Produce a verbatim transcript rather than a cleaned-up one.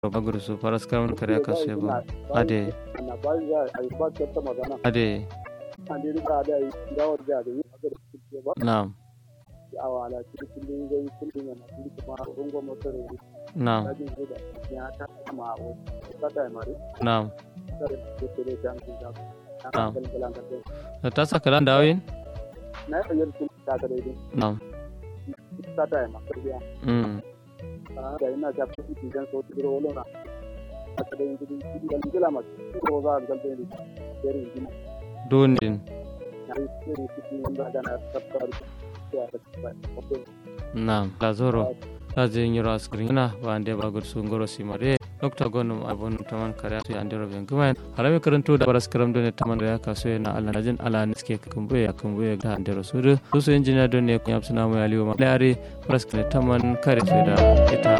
bagursu faras kamun kare aka sai ba ade na ba ya ai ba ta magana ade an dai ka da da wa da da ba na'am ya wala cikin gai kullun na cikin kuma rungo motar na'am da da ya ta ma o ta da mari na'am da da da jam da na'am da ta saka lan dawin na yi yin ta da dai na'am ta da ma tarbiya mm da ina ta fi idan so ta ro lona a da yin kudi da gila ma ko za ga da ni dare ni don din na yi sai kudi wanda da na tabbar ya ta ko na'am la zoro la je nyiro askrin na ba ande bagursu ngoro simare dokta gonum abon taman kare to ande roben kuma harame karanto da baras karam don taman da ya kaso na Allah najin ala niske kumbuye kumbuye da ande rosudu so engineer don ne kunyap suna mu aliyo ma lare baras kare taman kare da ita